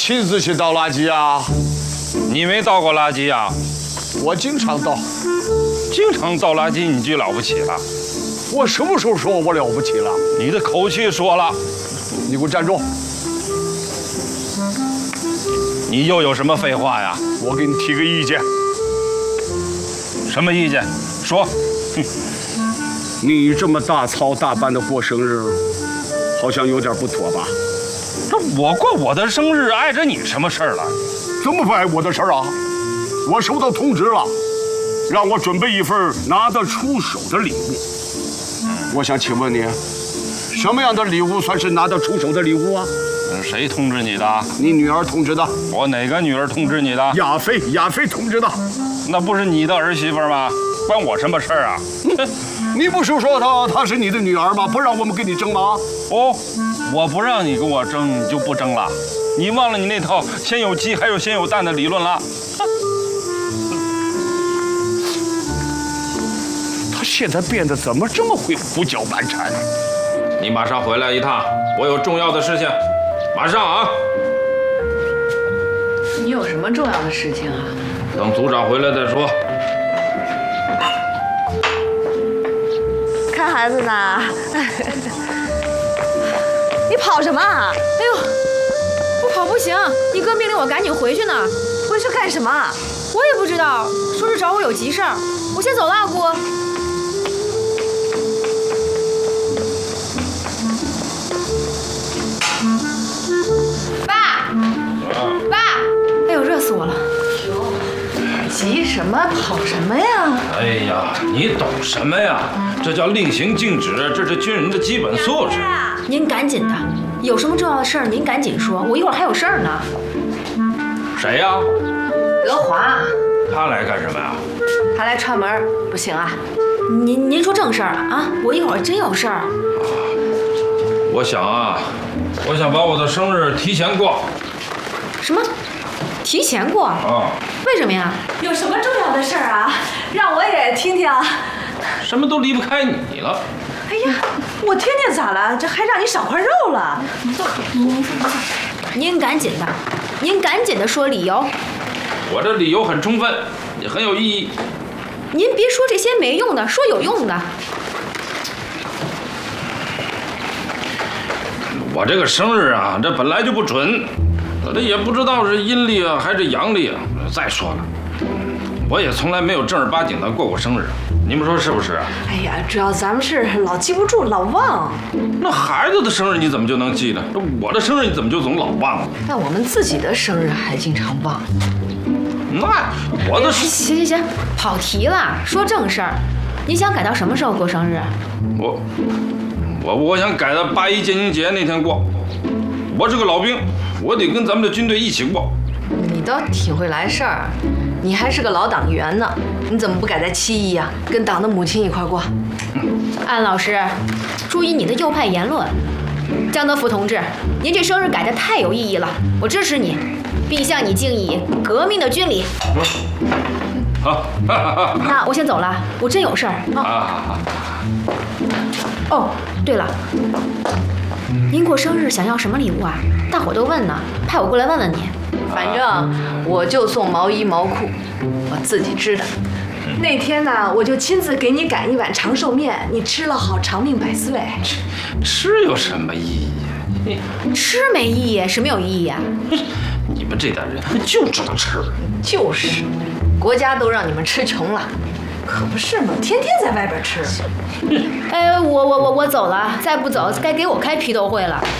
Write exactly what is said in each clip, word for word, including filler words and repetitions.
亲自去倒垃圾啊？ 你没倒过垃圾啊？ 我经常倒。 经常倒垃圾，你就了不起了？ 我什么时候说我了不起了？ 你的口气说了。 你给我站住！ 你又有什么废话呀？ 我给你提个意见。 什么意见？说。 哼，你这么大操大办的过生日，好像有点不妥吧？ 那我过我的生日碍着你什么事儿了？ 怎么不碍我的事儿啊？我收到通知了，让我准备一份拿得出手的礼物。我想请问你，什么样的礼物算是拿得出手的礼物啊？ 谁通知你的？ 你女儿通知的。 我哪个女儿通知你的？ 亚飞，亚飞通知的。 那不是你的儿媳妇吗？关我什么事儿啊？ 你不是说她她是你的女儿吗？不让我们跟你争吗？ 哦，我不让你跟我争，你就不争了？你忘了你那套先有鸡还有先有蛋的理论了？ 他现在变得怎么这么会胡搅蛮缠？ 你马上回来一趟，我有重要的事情，马上啊！ 你有什么重要的事情啊？ 等组长回来再说。 看孩子呢？你跑什么啊？ 哎呦，不跑不行，你哥命令我赶紧回去呢。 回去干什么？ 我也不知道，说是找我有急事儿。我先走了，姑。爸，爸，哎呦，热死我了！ 急什么？跑什么呀？ 哎呀，你懂什么呀？这叫令行禁止，这是军人的基本素质。 您赶紧的，有什么重要的事儿您赶紧说，我一会儿还有事儿呢。 谁呀？ 德华。 他来干什么呀？ 他来串门，不行啊。 您您说正事儿啊？我一会儿真有事儿。 我想啊，我想把我的生日提前过。 什么？提前过？ 啊。 为什么呀？ 有什么重要的事儿啊？让我也听听。 什么都离不开你了。 哎呀，我听听咋了？这还让你少块肉了。 您坐，您坐，您坐。您赶紧的，您赶紧的说理由。 我这理由很充分，也很有意义。 您别说这些没用的，说有用的。 我这个生日啊，这本来就不准，我这也不知道是阴历啊还是阳历啊。再说了，我也从来没有正儿八经的过过生日，你们说是不是啊？ 哎呀，主要咱们是老记不住，老忘。 那孩子的生日你怎么就能记呢？这我的生日你怎么就总老忘了？ 那我们自己的生日还经常忘。 那我的行行行，跑题了，说正事儿。你想改到什么时候过生日？ 我我我想改到八一建军节那天过。我是个老兵，我得跟咱们的军队一起过。 你倒挺会来事儿，你还是个老党员呢，你怎么不改在七一呀？跟党的母亲一块过。 安老师，注意你的右派言论。江德福同志，您这生日改得太有意义了，我支持你，并向你敬以革命的军礼。 好， 那我先走了，我真有事儿啊。哦，对了，您过生日想要什么礼物啊？大伙都问呢，派我过来问问你。 反正我就送毛衣毛裤，我自己织的。那天呢，我就亲自给你擀一碗长寿面，你吃了好长命百岁。 吃有什么意义呀？ 吃没意义，什么有意义啊？ 你们这代人就知道吃。 就是，国家都让你们吃穷了，可不是嘛，天天在外边吃。 哎，我我我我走了，再不走该给我开批斗会了。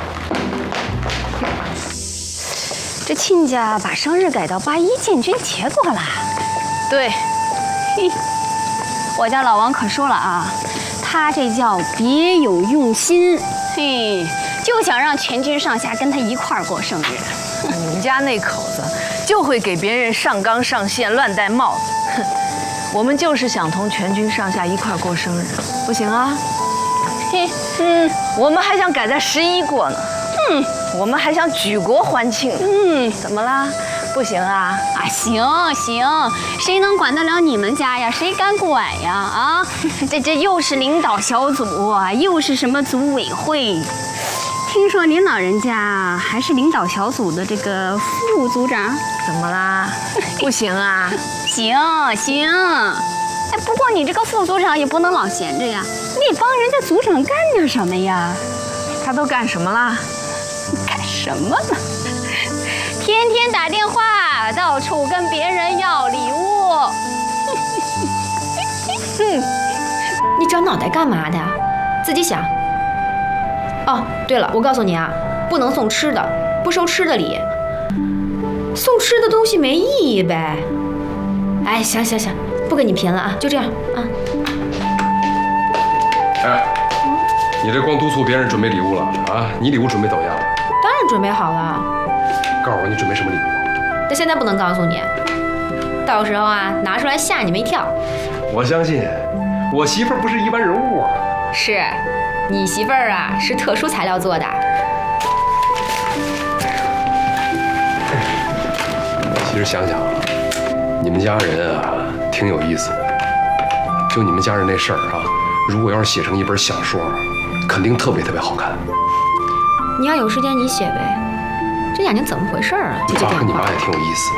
这亲家把生日改到八一建军节过了。 对， 嘿，我家老王可说了啊，他这叫别有用心，嘿，就想让全军上下跟他一块儿过生日。 你们家那口子就会给别人上纲上线，乱戴帽子。哼，我们就是想同全军上下一块儿过生日，不行啊。嘿，嗯，我们还想改在十一过呢。嗯，我们还想举国欢庆。嗯，怎么啦？不行啊？ 啊，行行，谁能管得了你们家呀？谁敢管呀？啊，这这又是领导小组，又是什么组委会， 听说您老人家还是领导小组的这个副组长， 怎么啦？不行啊？ 行行。哎，不过你这个副组长也不能老闲着呀，你得帮人家组长干点什么呀？ 他都干什么了？ 干什么呢？天天打电话，到处跟别人要礼物。 哼，你长脑袋干嘛的？自己想。哦，对了，我告诉你啊，不能送吃的，不收吃的礼。送吃的东西没意义呗。哎，行行行，不跟你贫了啊，就这样啊。 哎，你这光督促别人准备礼物了啊？你礼物准备怎么样了？ 当然准备好了。 告诉我你准备什么礼物？ 但现在不能告诉你，到时候啊拿出来吓你们一跳。 我相信，我媳妇儿不是一般人物啊。 是，你媳妇儿啊是特殊材料做的。 其实想想，你们家人啊挺有意思的。就你们家人那事儿啊，如果要是写成一本小说，肯定特别特别好看。 你要有时间你写呗。这眼睛怎么回事啊？ 你爸和你妈也挺有意思的。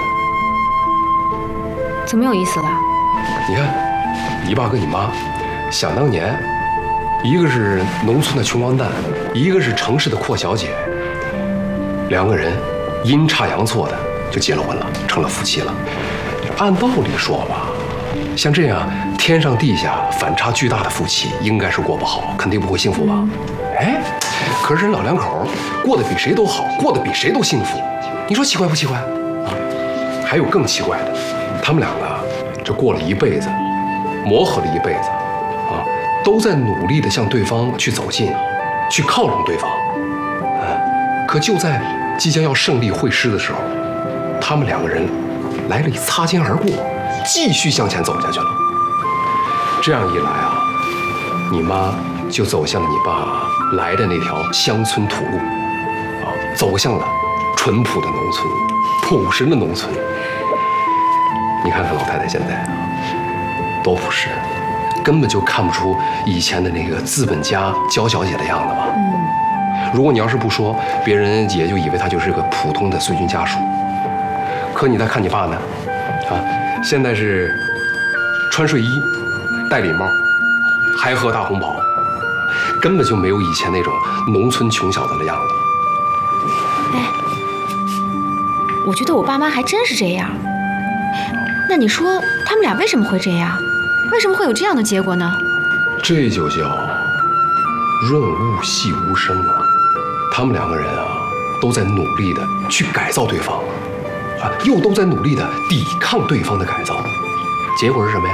怎么有意思了？ 你看，你爸跟你妈，想当年，一个是农村的穷光蛋，一个是城市的阔小姐，两个人阴差阳错的就结了婚了，成了夫妻了。按道理说吧，像这样天上地下反差巨大的夫妻，应该是过不好，肯定不会幸福吧？哎，可是人老两口过得比谁都好，过得比谁都幸福，你说奇怪不奇怪啊？还有更奇怪的，他们两个这过了一辈子，磨合了一辈子，啊，都在努力的向对方去走近，去靠拢对方，啊，可就在即将要胜利会师的时候，他们两个人来了一擦肩而过，继续向前走下去了。这样一来啊，你妈就走向了你爸来的那条乡村土路，啊，走向了淳朴的农村，朴实的农村。你看看老太太现在啊，多朴实，根本就看不出以前的那个资本家娇小姐的样子吧？嗯。如果你要是不说，别人也就以为她就是个普通的随军家属。可你再看你爸呢，啊，现在是穿睡衣，戴礼帽，还喝大红袍。根本就没有以前那种农村穷小子的样子。 哎，我觉得我爸妈还真是这样。那你说他们俩为什么会这样？为什么会有这样的结果呢？ 这就叫润物细无声啊！他们两个人啊，都在努力的去改造对方，啊，又都在努力的抵抗对方的改造。结果是什么呀？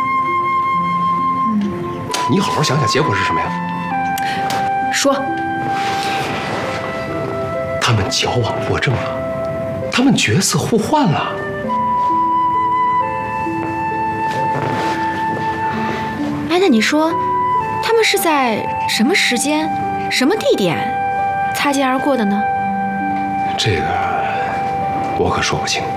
嗯，你好好想想，结果是什么呀？ 说， 他们矫枉过正了，他们角色互换了。 哎，那你说，他们是在什么时间、什么地点擦肩而过的呢？ 这个我可说不清。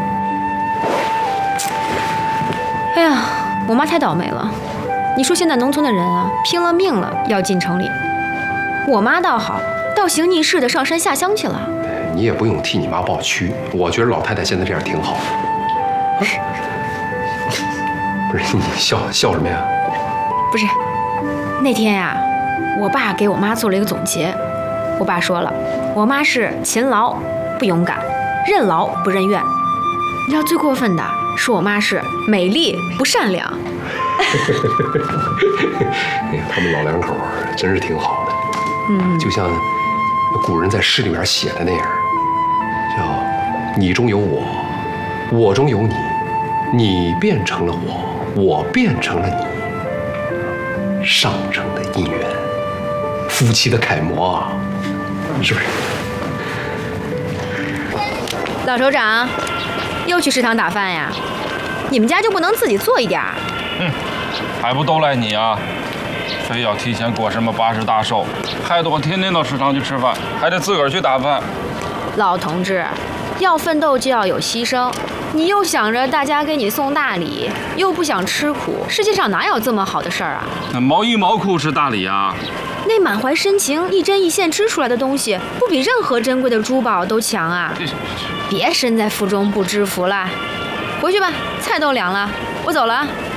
哎呀，我妈太倒霉了。你说现在农村的人啊，拼了命了要进城里。我妈倒好，倒行逆施的上山下乡去了。 你也不用替你妈抱屈，我觉得老太太现在这样挺好的。啊、不是你笑笑什么呀？ 不是，那天呀、啊，我爸给我妈做了一个总结。我爸说了，我妈是勤劳不勇敢，任劳不任怨。你知道最过分的，说我妈是美丽不善良。 哎呀，他们老两口真是挺好的。嗯，就像古人在诗里面写的那样，叫“你中有我，我中有你，你变成了我，我变成了你”，上乘的姻缘，夫妻的楷模啊，是不是？ 老首长，又去食堂打饭呀？你们家就不能自己做一点儿？ 嗯，还不都赖你啊！非要提前过什么八十大寿，害得我天天到食堂去吃饭，还得自个儿去打饭。 老同志，要奋斗就要有牺牲。你又想着大家给你送大礼，又不想吃苦，世界上哪有这么好的事儿啊？ 那毛衣毛裤是大礼啊， 那满怀深情、一针一线织出来的东西，不比任何珍贵的珠宝都强啊！别身在福中不知福了，回去吧，菜都凉了，我走了啊。